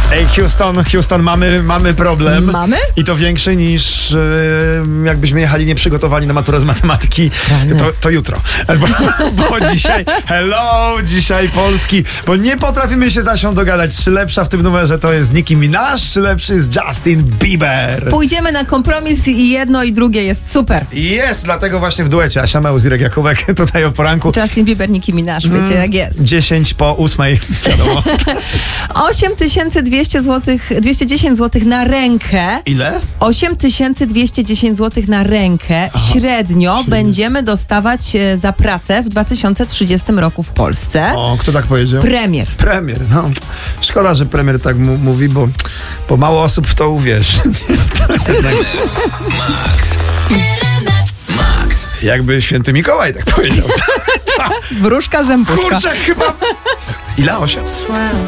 Ej, Houston, mamy problem. Mamy? I to większy niż jakbyśmy jechali nieprzygotowani na maturę z matematyki. To jutro. Bo dzisiaj Polski. Bo nie potrafimy się za dogadać, czy lepsza w tym numerze to jest Nicki Minaj, czy lepszy jest Justin Bieber. Pójdziemy na kompromis i jedno i drugie jest super. Jest, dlatego właśnie w duecie Asia Mełz, Irek Jakubek tutaj o poranku. Justin Bieber, Nicki Minaj, wiecie jak jest. 10 po 8, wiadomo. 210 zł na rękę. Ile? 8210 zł na rękę. Średnio będziemy dostawać za pracę w 2030 roku w Polsce. O, kto tak powiedział? Premier. Premier, no. Szkoda, że premier tak mówi, bo mało osób w to uwierzy. Max. Jakby święty Mikołaj tak powiedział. Wróżka zębuszka. Kurczę, chyba... Ile? 8?